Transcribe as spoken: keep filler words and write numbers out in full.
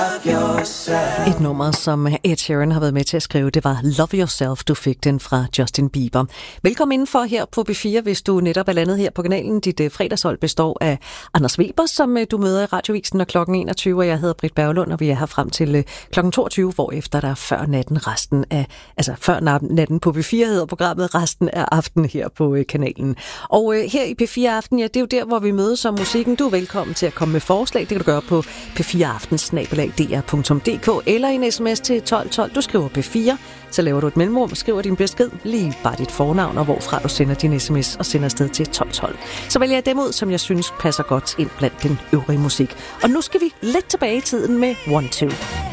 Et nummer, som Ed Sheeran har været med til at skrive, det var Love Yourself. Du fik den fra Justin Bieber. Velkommen indenfor her på B fire, hvis du netop er landet her på kanalen. Dit fredagshold består af Anders Weber, som du møder i Radiovisen, og klokken enogtyve, og jeg hedder Britt Berglund, og vi er her frem til klokken toogtyve, hvor efter der er før natten resten af, altså før natten på B fire hedder programmet, resten af aftenen her på kanalen. Og her i P fire Aften, ja, det er jo der, hvor vi mødes om musikken. Du er velkommen til at komme med forslag. Det kan du gøre på p fire aften snabel-a d r punktum d k eller en sms til tolv tolv. Du skriver P fire, så laver du et mellemrum, skriver din besked, lige bare dit fornavn og hvorfra du sender din sms og sender afsted til tolv tolv. Så vælger jeg dem ud, som jeg synes passer godt ind blandt den øvrige musik. Og nu skal vi lidt tilbage i tiden med One Two.